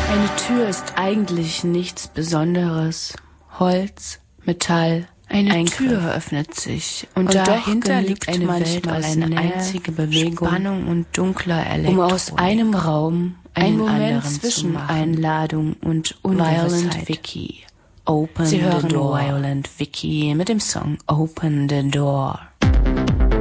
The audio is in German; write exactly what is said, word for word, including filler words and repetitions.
Eine Tür ist eigentlich nichts Besonderes. Holz, Metall, eine Eingriff. Tür öffnet sich und, und dahinter liegt eine Welt aus eine Nähe, einzige Bewegung, Spannung und dunkler Elektronik, um aus einem Raum einen ein Moment zwischen Einladung und Violent Vicky. Open Sie the hören Door. Violent Vicky mit dem Song Open the Door.